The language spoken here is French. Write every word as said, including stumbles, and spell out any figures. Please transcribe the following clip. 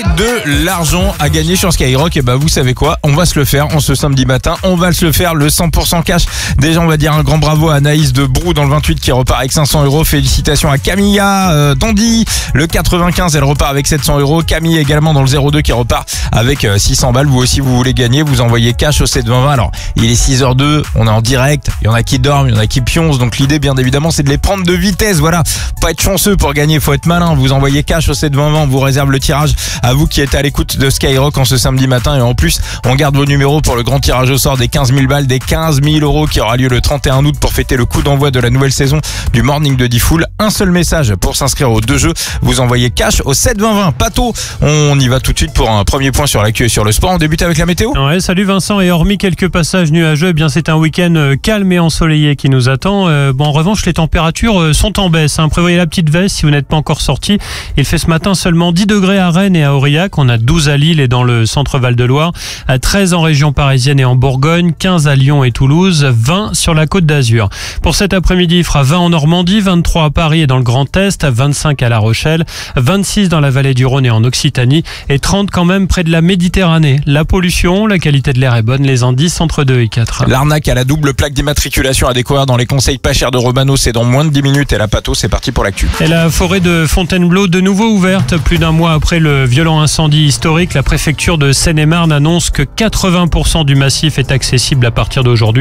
de l'argent à gagner sur Skyrock. Et bah vous savez quoi, on va se le faire en ce samedi matin. On va se le faire, le cent pour cent cash. Déjà on va dire un grand bravo à Anaïs de Brou dans le vingt-huit qui repart avec cinq cents euros. Félicitations à Camilla euh, Dandy. Le quatre-vingt-quinze, elle repart avec sept cents euros. Camille également dans le zéro deux qui repart avec euh, six cents balles. Vous aussi vous voulez gagner, vous envoyez cash au sept vingt vingt. Alors il est six heures deux, on est en direct. Il y en a qui dorment, il y en a qui pioncent. Donc l'idée bien évidemment c'est de les prendre de vitesse. Voilà, pas être chanceux pour gagner, faut être malin. Vous envoyez cash au sept vingt vingt, on vous réserve le tirage. À vous qui êtes à l'écoute de Skyrock en ce samedi matin. Et en plus on garde vos numéros pour le grand tirage au sort des quinze mille balles, des quinze mille euros qui aura lieu le trente et un août pour fêter le coup d'envoi de la nouvelle saison du Morning de Diffoul. Un seul message pour s'inscrire aux deux jeux. Vous envoyez cash au sept vingt vingt. Pato, on y va tout de suite pour un premier point sur l'actu et sur le sport. On débute avec la météo. Ouais, salut Vincent. Et hormis quelques passages nuageux, eh bien c'est un week-end calme et ensoleillé qui nous attend. Euh, bon, en revanche, les températures sont en baisse. Hein. Prévoyez la petite veste si vous n'êtes pas encore sorti. Il fait ce matin seulement dix degrés à Rennes et à Aurillac. On a douze à Lille et dans le centre Val-de-Loire. À treize en région parisienne et en Bourgogne. quinze à Lyon et Toulouse. vingt sur la Côte d'Azur. Pour cet après-midi, il fera vingt en Normandie, vingt-trois à Paris et dans le Grand Est, vingt-cinq à La Rochelle, vingt-six dans la vallée du Rhône et en Occitanie et trente quand même près de la Méditerranée. La pollution, la qualité de l'air est bonne, les indices entre deux et quatre. L'arnaque à la double plaque d'immatriculation à découvrir dans les conseils pas chers de Romano, c'est dans moins de dix minutes. Et la Pato, c'est parti pour l'actu. Et la forêt de Fontainebleau de nouveau ouverte. Plus d'un mois après le violent incendie historique, la préfecture de Seine-et-Marne annonce que quatre-vingts pour cent du massif est accessible à partir d'aujourd'hui.